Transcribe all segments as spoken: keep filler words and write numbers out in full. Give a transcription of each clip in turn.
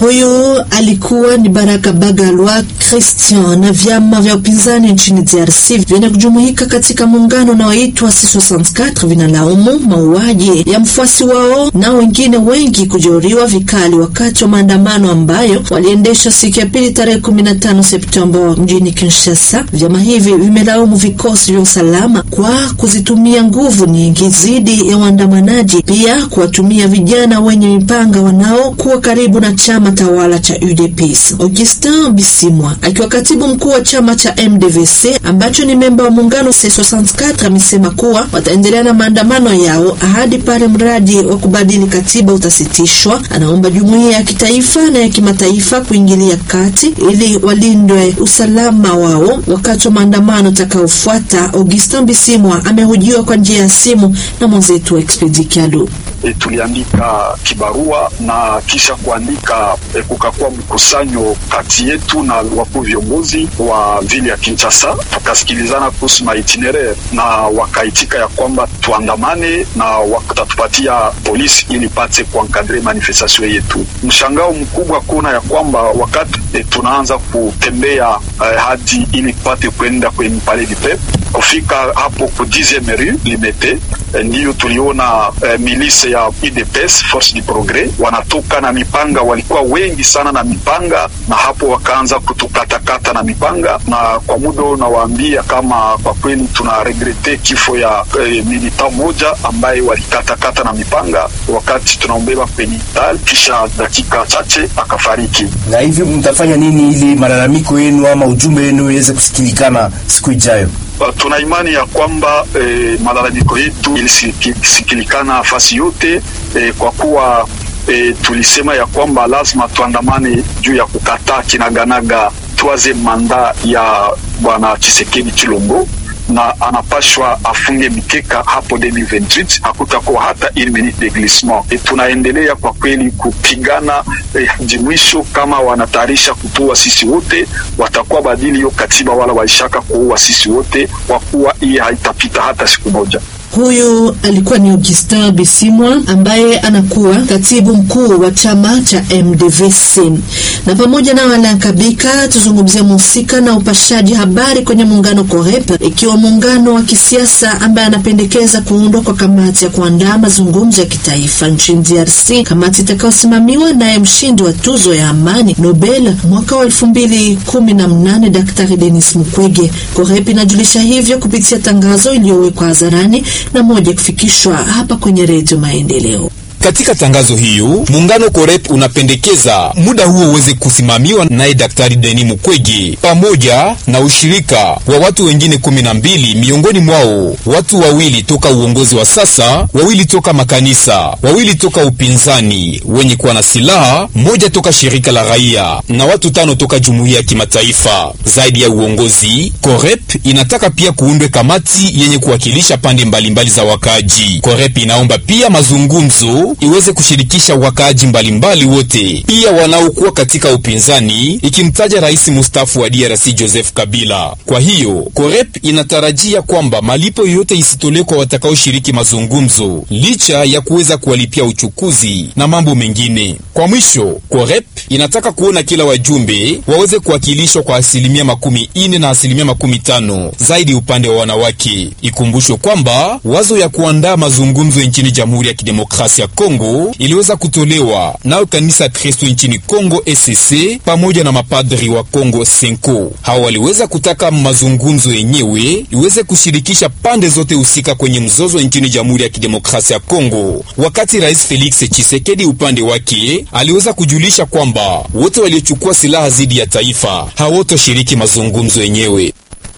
Huyu alikuwa ni Baraka Bagalwa Christian, na vyama vya upinzani nchini D R C vyenye kujumuika katika muungano unaoitwa C soixante-quatre vinalaumu mauaji ya mfuasi wao na wengine wengi kujeruhiwa vikali wakati wa maandamano ambayo waliendesha siku ya pili tarehe kumi na tano Septemba mjini Kinshasa. Vyama hivi vimelaumu vikosi vya usalama kwa kuzitumia nguvu nyingi dhidi ya waandamanaji, pia kuwatumia vijana wenye mipanga wanao kuwa karibu na chama tawala cha U D P S. Augustin Bisimwa akiwa katibu mkuu wa chama cha M D V C ambacho ni memba wa muungano C soixante-quatre amesema kuwa wataendelea na maandamano yao hadi pale mradi wa kubadili katiba utasitishwa. Anaomba jumuiya ya kitaifa na ya kimataifa kuingilia kati ili walindwe usalama wao wakati wa maandamano takaofuata. Augustin Bisimwa amehojiwa kwa njia ya simu na mwenzetu Expedi Kialu. E, tuliandika kibarua na kisha kuandika e, kukakuwa mkusanyo kati yetu na wakuu viongozi wa vile ya Kinshasa. Tukasikilizana kuhusu itinerary na wakaitika ya kwamba tuandamane na wakatupatia polisi ili pate kuankadre manifestation yetu. Mshangao mkubwa kuna ya kwamba wakati e, tunaanza kutembea e, hadi ili pate kwenda kwenye Palais du Peuple, kufika hapo ku dixième rue Limete, e, ndiyo tuliona e, milise ya U D P S Force du Progrès wanatoka na mipanga, walikuwa wengi sana na mipanga, na hapo wakaanza kutukatakata na mipanga. Na kwa muda nawaambia kama kwa kweli tuna regrete kifo ya eh, milita moja ambaye walikatakata na mipanga wakati tunaombeba kwenye hospitali, kisha dakika chache akafariki. Na hivi mtafanya nini ili malalamiko yenu ama ujumbe wenu iweze kusikilikana siku ijayo? Tuna imani ya kwamba eh, malalamiko yetu ilisikilikana nafasi yote eh, kwa kuwa eh, tulisema ya kwamba lazima tuandamane juu ya kukataa kinaganaga tuaze manda ya Bwana Tshisekedi Chilombo, na anapashwa afunge mikeka hapo elfu mbili na ishirini. Hakutakuwa hata une minute de glissement. E, tunaendelea kwa kweli kupigana eh, jimwisho. Kama wanatayarisha kutua sisi wote, watakuwa badili hiyo katiba, wala waishaka kuua sisi wote, kwa kuwa hii haitapita hata siku moja. Huyu alikuwa ni Augustin Bisimwa ambaye anakuwa katibu mkuu wa chama cha M D V C. Na pamoja na Alain Kabika tuzungumzia mhusika na upashaji habari kwenye muungano Corep, ikiwa muungano wa kisiasa ambaye anapendekeza kuundwa kwa kamati ya kuandaa mazungumzo ya kitaifa nchini D R C, kamati itakayosimamiwa naye mshindi wa tuzo ya amani Nobel mwaka wa elfu mbili kumi na nane Daktari Denis Mukwege. Corep inajulisha hivyo kupitia tangazo iliyowekwa hadharani na moja kufikishwa hapa kwenye Radio Maendeleo. Katika tangazo hiyo, muungano Corep unapendekeza muda huo uweze kusimamiwa naye Daktari Denis Mukwege pamoja na ushirika wa watu wengine kumi na mbili, miongoni mwao watu wawili toka uongozi wa sasa, wawili toka makanisa, wawili toka upinzani wenye kuwa na silaha, moja toka shirika la raia na watu tano toka jumuiya ya kimataifa. Zaidi ya uongozi, Corep inataka pia kuundwe kamati yenye kuwakilisha pande mbalimbali za wakaji. Corep inaomba pia mazungumzo iweze kushirikisha wakaaji mbalimbali wote, pia wanaokuwa katika upinzani, ikimtaja rais mustafu wa D R C Joseph Kabila. Kwa hiyo Corep inatarajia kwamba malipo yote isitolewe kwa watakaoshiriki mazungumzo, licha ya kuweza kuwalipia uchukuzi na mambo mengine. Kwa mwisho, Corep inataka kuona kila wajumbe waweze kuwakilishwa kwa asilimia makumi ine na asilimia makumi tano zaidi upande wa wanawake. Ikumbushwe kwamba wazo ya kuandaa mazungumzo nchini Jamhuri ya Kidemokrasia Kongo iliweza kutolewa nao kanisa Kristo nchini Kongo S C pamoja na mapadri wa Kongo Senko. Hao waliweza kutaka mazungumzo yenyewe iweze kushirikisha pande zote husika kwenye mzozo nchini Jamhuri ya Kidemokrasia Kongo, wakati Rais Felix Tshisekedi upande wake aliweza kujulisha kwamba wote waliochukua silaha dhidi ya taifa hawatoshiriki mazungumzo yenyewe.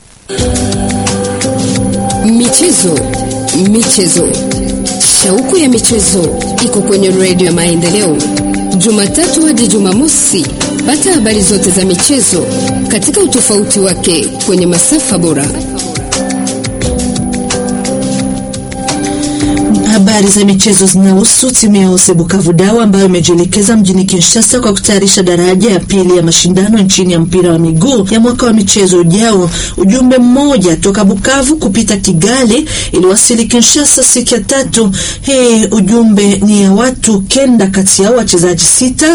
Michezo, michezo. Shauku ya michezo iko kwenye Radio ya Maendeleo. Jumatatu hadi Jumamosi, pata habari zote za michezo katika utofauti wake kwenye masafa bora. Habari za michezo zinahusu timu ya Ose Bukavu Dawa ambayo imejielekeza mjini Kinshasa kwa kutayarisha daraja ya pili ya mashindano nchini ya mpira wa miguu ya mwaka wa michezo ujao. Ujumbe mmoja toka Bukavu kupita Kigali iliwasili Kinshasa siku ya tatu. Hii ujumbe ni ya watu kenda, kati yao wachezaji sita